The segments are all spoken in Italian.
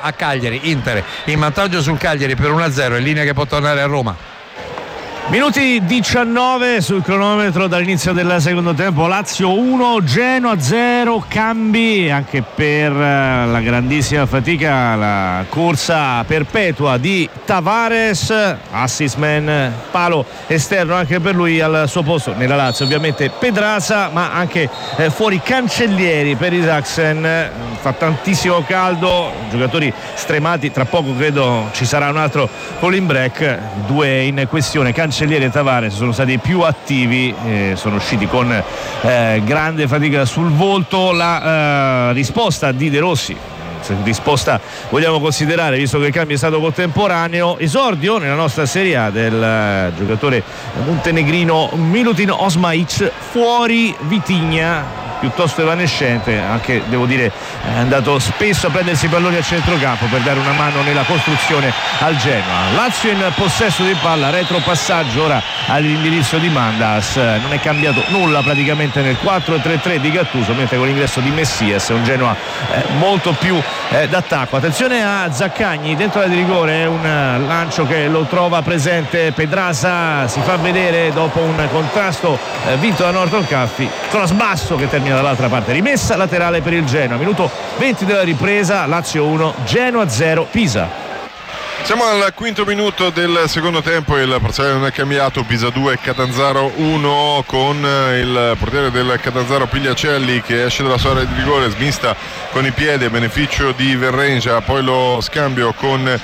a Cagliari. Inter in vantaggio sul Cagliari per 1-0, in linea che può tornare a Roma. Minuti 19 sul cronometro dall'inizio del secondo tempo. Lazio 1, Genoa 0. Cambi anche per la grandissima fatica, la corsa perpetua di Tavares, assist man, palo esterno anche per lui. Al suo posto nella Lazio ovviamente Pedraza, ma anche fuori Cancellieri per i Sachsen. Fa tantissimo caldo, giocatori stremati, tra poco credo ci sarà un altro cooling break. Due in questione, Cancellieri e Tavares sono stati più attivi, sono usciti con grande fatica sul volto. La risposta di De Rossi, risposta vogliamo considerare, visto che il cambio è stato contemporaneo, esordio nella nostra Serie A del giocatore montenegrino Milutin Osmaic, fuori Vitigna, piuttosto evanescente, anche devo dire è andato spesso a prendersi i palloni a centrocampo per dare una mano nella costruzione al Genoa. Lazio in possesso di palla, retropassaggio ora all'indirizzo di Mandas, non è cambiato nulla praticamente nel 4-3-3 di Gattuso, mentre con l'ingresso di Messias è un Genoa molto più d'attacco. Attenzione a Zaccagni dentro la di rigore, un lancio che lo trova presente Pedraza, si fa vedere dopo un contrasto vinto da Norton Caffi, cross basso che termina dall'altra parte, rimessa laterale per il Genoa. Minuto 20 della ripresa, Lazio 1, Genoa 0, Pisa. Siamo al quinto minuto del secondo tempo, il parziale non è cambiato, Pisa 2, Catanzaro 1, con il portiere del Catanzaro Pigliacelli che esce dalla sua area di rigore, smista con i piedi a beneficio di Verrengia, poi lo scambio con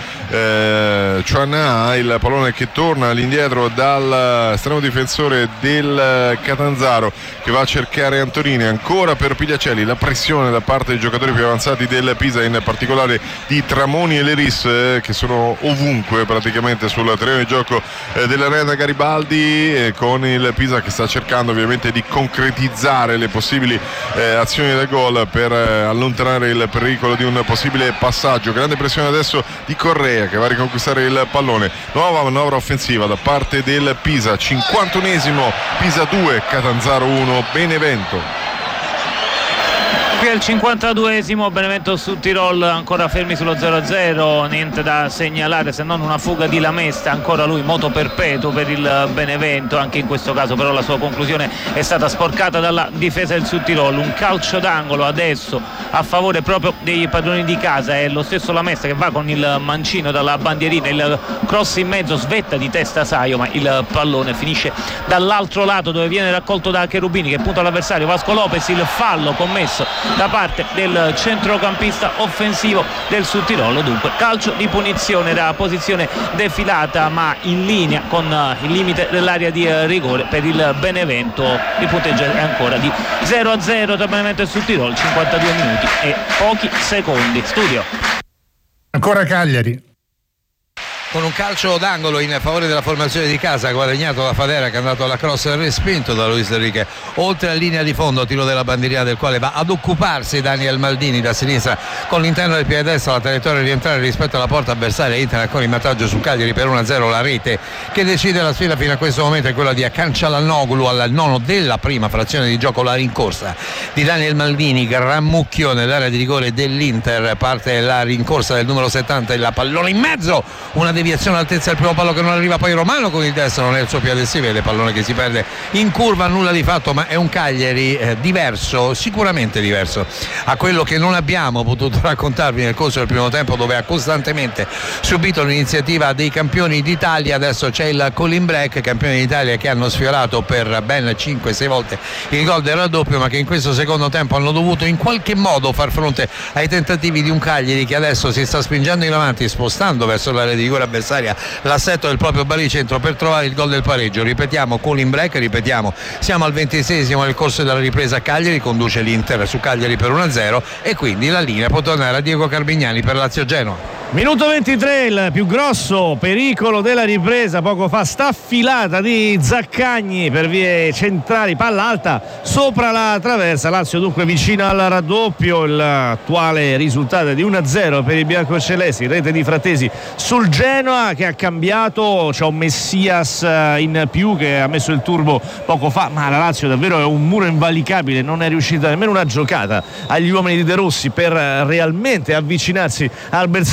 Cianà, il pallone che torna all'indietro dall'estremo difensore del Catanzaro che va a cercare Antonini, ancora per Pigliacelli, la pressione da parte dei giocatori più avanzati del Pisa, in particolare di Tramoni e Leris, che sono ovunque praticamente sul terreno di gioco dell'Arena Garibaldi, con il Pisa che sta cercando ovviamente di concretizzare le possibili azioni da gol per allontanare il pericolo di un possibile passaggio. Grande pressione adesso di Correa che va a riconquistare il pallone, nuova manovra offensiva da parte del Pisa, 51esimo, Pisa 2, Catanzaro 1, Benevento. Qui è il 52esimo, Benevento su Tirol, ancora fermi sullo 0-0, niente da segnalare se non una fuga di Lamesta, ancora lui moto perpetuo per il Benevento, anche in questo caso però la sua conclusione è stata sporcata dalla difesa del Sud Tirol. Un calcio d'angolo adesso a favore proprio dei padroni di casa, è lo stesso Lamesta che va con il mancino dalla bandierina, il cross in mezzo, svetta di testa Saio, ma il pallone finisce dall'altro lato dove viene raccolto da Cherubini che punta all'avversario Vasco Lopez. Il fallo commesso da parte del centrocampista offensivo del Sud Tirolo, dunque calcio di punizione da posizione defilata ma in linea con il limite dell'area di rigore per il Benevento. Il punteggio è ancora di 0-0 tra Benevento e Sud Tirolo, 52 minuti e pochi secondi. Studio ancora Cagliari con un calcio d'angolo in favore della formazione di casa, guadagnato da Fadera che è andato alla cross respinto da Luis Enrique oltre la linea di fondo, tiro della bandierina del quale va ad occuparsi Daniel Maldini da sinistra con l'interno del piede destro, la traiettoria di rientrare rispetto alla porta avversaria. Inter ancora in vantaggio su Cagliari per 1-0, la rete che decide la sfida fino a questo momento è quella di Cancialanoglu al nono della prima frazione di gioco, la rincorsa di Daniel Maldini, gran mucchio nell'area di rigore dell'Inter, parte la rincorsa del numero 70, il pallone in mezzo, una deviazione all'altezza del primo palo che non arriva, poi Romano con il destro non è il suo piede, si vede pallone che si perde in curva, nulla di fatto, ma è un Cagliari diverso, sicuramente diverso a quello che non abbiamo potuto raccontarvi nel corso del primo tempo, dove ha costantemente subito l'iniziativa dei campioni d'Italia. Adesso c'è il cooling break, campioni d'Italia che hanno sfiorato per ben 5-6 volte il gol del raddoppio, ma che in questo secondo tempo hanno dovuto in qualche modo far fronte ai tentativi di un Cagliari che adesso si sta spingendo in avanti, spostando verso l'area di rigore avversaria l'assetto del proprio baricentro per trovare il gol del pareggio. Ripetiamo, cooling break, ripetiamo, siamo al 26esimo nel corso della ripresa. Cagliari conduce l'Inter su Cagliari per 1-0 e quindi la linea può tornare a Diego Carbignani per Lazio Genoa. Minuto 23, il più grosso pericolo della ripresa poco fa, staffilata di Zaccagni per vie centrali, palla alta sopra la traversa. Lazio dunque vicina al raddoppio, l'attuale risultato è di 1-0 per i biancocelesti, rete di Frattesi sul Genoa che ha cambiato, c'è un Messias in più che ha messo il turbo poco fa, ma la Lazio davvero è un muro invalicabile, non è riuscita nemmeno una giocata agli uomini di De Rossi per realmente avvicinarsi al bersaglio